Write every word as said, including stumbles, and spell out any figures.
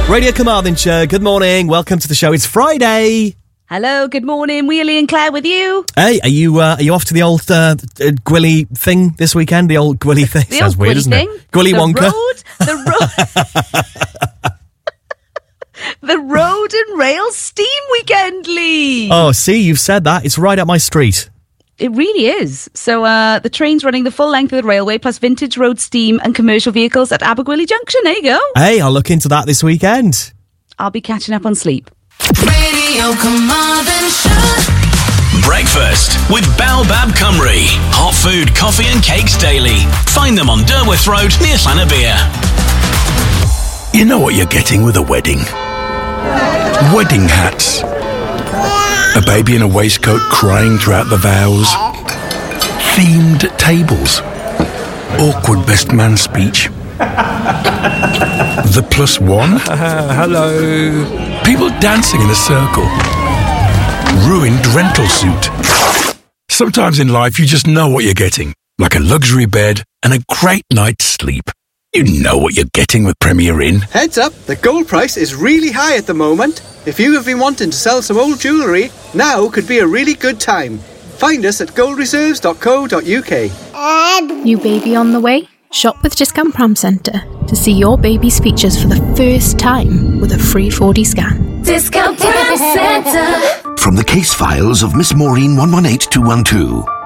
Radio Carmarthenshire, good morning. Welcome to the show. It's Friday. Hello, good morning. Wheelie and Claire with you. Hey, are you uh, are you off to the old uh, uh, Gwilly thing this weekend? The old Gwilly thing? The Sounds old weird, Gwilly doesn't thing. it? Gwilly the Wonka. Road, the road. The road and rail steam weekend, Lee. Oh, see, you've said that. It's right up my street. It really is. So uh, the train's running the full length of the railway, plus vintage road steam and commercial vehicles at Abergwili Junction. There you go. Hey, I'll look into that this weekend. I'll be catching up on sleep. Radio Carmarthenshire. Breakfast with Baobab Cymru. Hot food, coffee and cakes daily. Find them on Derworth Road near Llanybia. You know what you're getting with a wedding? Wedding hats. A baby in a waistcoat crying throughout the vows. Themed tables. Awkward best man speech. The plus one. Uh, hello. People dancing in a circle. Ruined rental suit. Sometimes in life you just know what you're getting. Like a luxury bed and a great night's sleep. You know what you're getting with Premier Inn. Heads up, the gold price is really high at the moment. If you have been wanting to sell some old jewellery, now could be a really good time. Find us at gold reserves dot co dot uk. New baby on the way? Shop with Discount Pram Centre to see your baby's features for the first time with a free four D scan. Discount Pram Centre. From the case files of Miss Maureen one one eight two one two.